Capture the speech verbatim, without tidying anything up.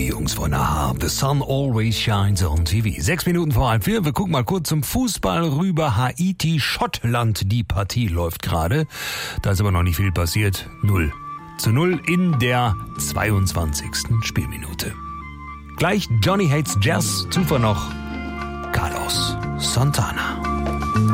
Jungs von Aha. The sun always shines on T V. Sechs Minuten vor halb vier. Wir gucken mal kurz zum Fußball rüber. Haiti, Schottland. Die Partie läuft gerade. Da ist aber noch nicht viel passiert. null zu null in der zweiundzwanzigsten Spielminute. Gleich Johnny Hates Jazz. Zuvor noch Carlos Santana.